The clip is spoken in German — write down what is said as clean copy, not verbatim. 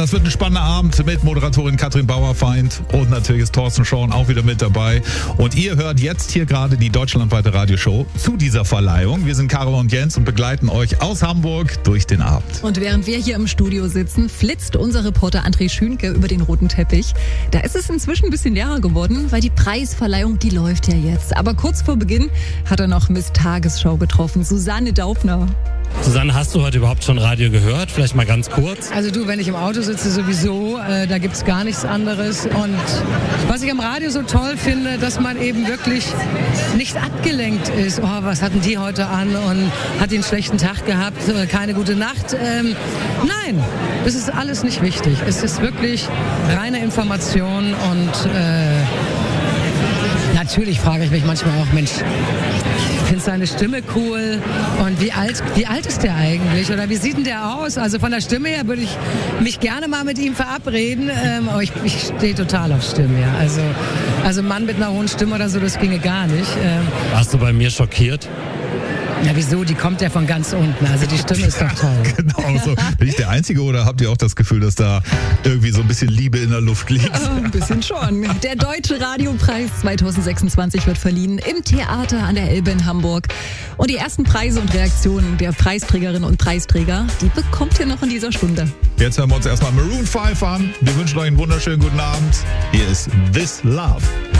das wird ein spannender Abend mit Moderatorin Katrin Bauerfeind und natürlich ist Thorsten Schorn auch wieder mit dabei. Und ihr hört jetzt hier gerade die deutschlandweite Radioshow zu dieser Verleihung. Wir sind Caro und Jens und begleiten euch aus Hamburg durch den Abend. Und während wir hier im Studio sitzen, flitzt unser Reporter André Schünke über den roten Teppich. Da ist es inzwischen ein bisschen leerer geworden, weil die Preisverleihung, die läuft ja jetzt. Aber kurz vor Beginn hat er noch Miss Tagesschau getroffen, Susanne Daubner. Susanne, hast du heute überhaupt schon Radio gehört? Vielleicht mal ganz kurz. Also du, wenn ich im Auto sitze sowieso, da gibt's gar nichts anderes. Und was ich am Radio so toll finde, dass man eben wirklich nicht abgelenkt ist. Oh, was hatten die heute an und hat die einen schlechten Tag gehabt, keine gute Nacht. Nein, das ist alles nicht wichtig. Es ist wirklich reine Information und natürlich frage ich mich manchmal auch, Mensch, ich finde seine Stimme cool und wie alt ist der eigentlich oder wie sieht denn der aus? Also von der Stimme her würde ich mich gerne mal mit ihm verabreden, aber ich stehe total auf Stimmen, ja. Also ein Mann mit einer hohen Stimme oder so, das ginge gar nicht. Warst du bei mir schockiert? Ja, wieso? Die kommt ja von ganz unten. Also die Stimme ist doch toll. Genau so. Bin ich der Einzige oder habt ihr auch das Gefühl, dass da irgendwie so ein bisschen Liebe in der Luft liegt? Ein bisschen schon. Der Deutsche Radiopreis 2026 wird verliehen im Theater an der Elbe in Hamburg. Und die ersten Preise und Reaktionen der Preisträgerinnen und Preisträger, die bekommt ihr noch in dieser Stunde. Jetzt hören wir uns erstmal Maroon 5 an. Wir wünschen euch einen wunderschönen guten Abend. Hier ist This Love.